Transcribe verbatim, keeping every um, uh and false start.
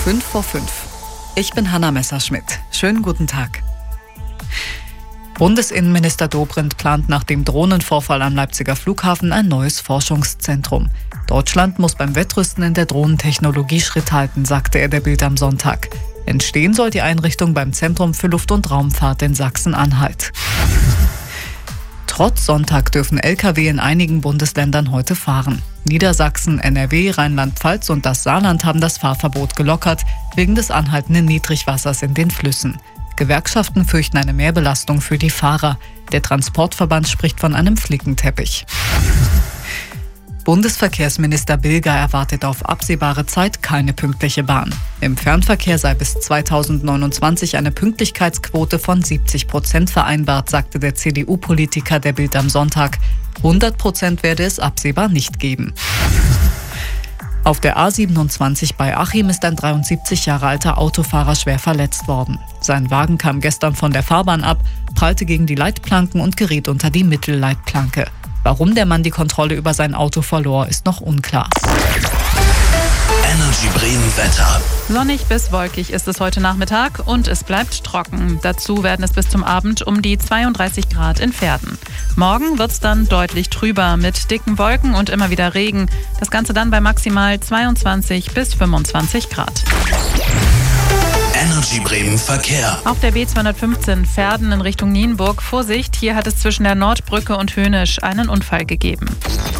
fünf vor fünf. Ich bin Hanna Messerschmidt. Schönen guten Tag. Bundesinnenminister Dobrindt plant nach dem Drohnenvorfall am Leipziger Flughafen ein neues Forschungszentrum. Deutschland muss beim Wettrüsten in der Drohnentechnologie Schritt halten, sagte er der Bild am Sonntag. Entstehen soll die Einrichtung beim Zentrum für Luft- und Raumfahrt in Sachsen-Anhalt. Trotz Sonntag dürfen L K W in einigen Bundesländern heute fahren. Niedersachsen, N R W, Rheinland-Pfalz und das Saarland haben das Fahrverbot gelockert, wegen des anhaltenden Niedrigwassers in den Flüssen. Gewerkschaften fürchten eine Mehrbelastung für die Fahrer. Der Transportverband spricht von einem Flickenteppich. Bundesverkehrsminister Bilger erwartet auf absehbare Zeit keine pünktliche Bahn. Im Fernverkehr sei bis zweitausendneunundzwanzig eine Pünktlichkeitsquote von siebzig Prozent vereinbart, sagte der C D U-Politiker der Bild am Sonntag. hundert Prozent werde es absehbar nicht geben. Auf der A siebenundzwanzig bei Achim ist ein dreiundsiebzig Jahre alter Autofahrer schwer verletzt worden. Sein Wagen kam gestern von der Fahrbahn ab, prallte gegen die Leitplanken und geriet unter die Mittelleitplanke. Warum der Mann die Kontrolle über sein Auto verlor, ist noch unklar. Energy Bremen Wetter. Sonnig bis wolkig ist es heute Nachmittag und es bleibt trocken. Dazu werden es bis zum Abend um die zweiunddreißig Grad in Verden. Morgen wird es dann deutlich trüber mit dicken Wolken und immer wieder Regen. Das Ganze dann bei maximal zweiundzwanzig bis fünfundzwanzig Grad. Energy Bremen Verkehr. Auf der B zweihundertfünfzehn Verden in Richtung Nienburg. Vorsicht, hier hat es zwischen der Nordbrücke und Höhnisch einen Unfall gegeben.